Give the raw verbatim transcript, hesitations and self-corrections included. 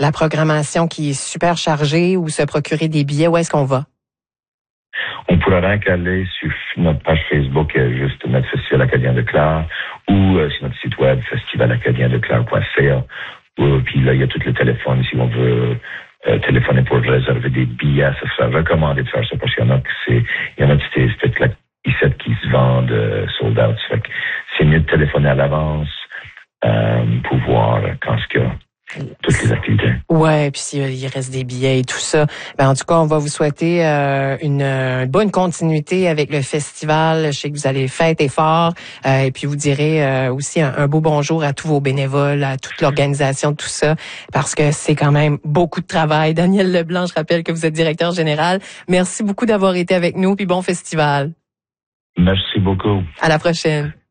la programmation qui est super chargée ou se procurer des billets, où est-ce qu'on va? On pourra rien qu'aller sur notre page Facebook, euh, juste notre Festival Acadien de Clare, ou euh, sur notre site web, festival acadien de clare point c a. Euh, puis là, il y a tout le téléphone si on veut euh, téléphoner pour réserver des billets. Ça sera recommandé de faire ça parce qu'il y en a que c'est, il y en a qui c'est qui se vendent euh, sold out. Fait que c'est mieux de téléphoner à l'avance euh, pour voir quand ce qu'il y a toutes les activités. Ouais, puis s'il reste des billets et tout ça. Ben en tout cas, on va vous souhaiter euh, une, une bonne continuité avec le festival. Je sais que vous allez fêter fort. Euh, et puis vous direz euh, aussi un, un beau bonjour à tous vos bénévoles, à toute l'organisation, tout ça, parce que c'est quand même beaucoup de travail. Daniel Leblanc, je rappelle que vous êtes directeur général. Merci beaucoup d'avoir été avec nous, puis bon festival. Merci beaucoup. À la prochaine.